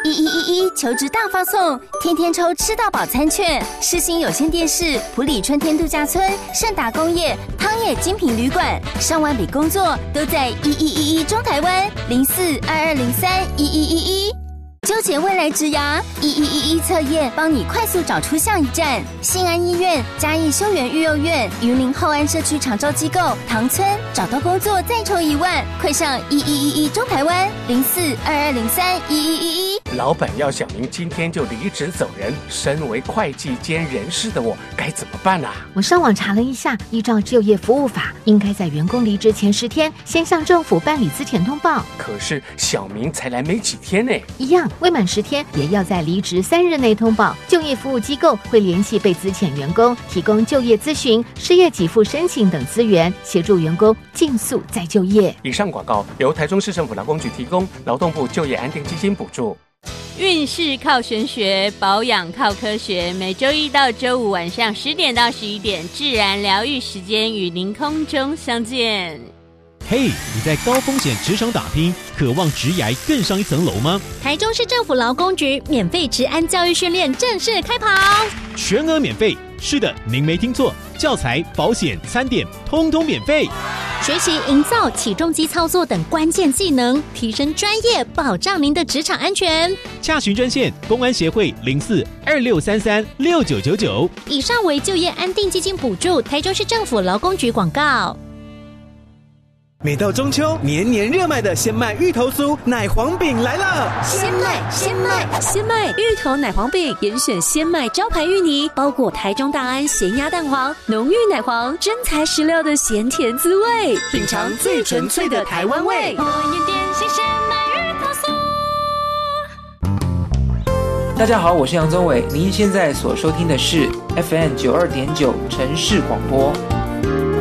1111求职大放送，天天抽吃到饱餐券，世新有线电视、埔里春天度假村、盛达工业、汤业精品旅馆，上万笔工作都在1111中台湾0422031111。纠结未来职涯，1111测验帮你快速找出下一站。信安医院、嘉义修园育幼院、云林后安社区长照机构、塘村，找到工作再抽1万，快上1111中台湾0422031111。 老板要小明今天就离职走人，身为会计兼人事的我该怎么办啊？ 我上网查了一下，依照就业服务法，应该在员工离职前10天先向政府办理资遣通报。 可是小明才来没几天呢。 一样，未满10天也要在离职3日内通报。就业服务机构会联系被资遣员工，提供就业咨询、失业给付申请等资源，协助员工尽速再就业。 以上广告由台中市政府劳工局提供，劳动部就业安定基金补助。 运势靠玄学，保养靠科学。每周一到周五晚上10点到11点，自然疗愈时间与您空中相见。 嘿，你在高风险职场打拼，渴望职涯更上一层楼吗？ 台中市政府劳工局免费职安教育训练正式开跑， 全额免费。是的，您没听错，教材、保险、餐点通通免费。 学习营造起重机操作等关键技能，提升专业，保障您的职场安全。 洽询专线：公安协会0426336999。 以上为就业安定基金补助，台中市政府劳工局广告。 每到中秋，年年热卖的鲜麦芋头酥奶黄饼来了！ 鲜麦芋头奶黄饼，严选鲜麦招牌芋泥，包裹台中大安咸鸭蛋黄，浓郁奶黄，真材实料的咸甜滋味，品尝最纯粹的台湾味。 我也点心鲜麦芋头酥。 大家好，我是杨宗纬，您现在所收听的是 FM92.9 城市广播。